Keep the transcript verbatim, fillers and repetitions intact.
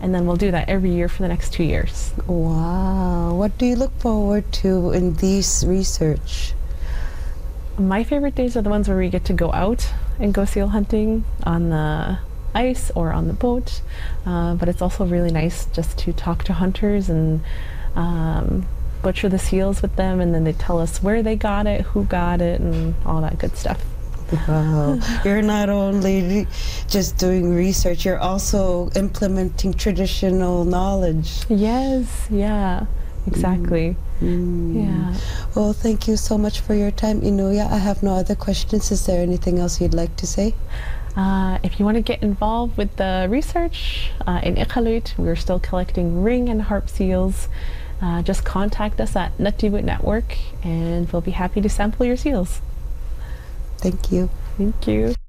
and then we'll do that every year for the next two years. Wow. What do you look forward to in this research? My favorite days are the ones where we get to go out and go seal hunting on the ice or on the boat, uh, but it's also really nice just to talk to hunters and um, butcher the seals with them, and then they tell us where they got it, who got it, and all that good stuff. Wow. You're not only just doing research, you're also implementing traditional knowledge. Yes, yeah, exactly. Mm. Yeah. Well, thank you so much for your time, Inuya. I have no other questions. Is there anything else you'd like to say? Uh, if you want to get involved with the research uh, in Iqaluit, we're still collecting ring and harp seals. Uh, just contact us at Nativoot Network and we'll be happy to sample your seals. Thank you. Thank you.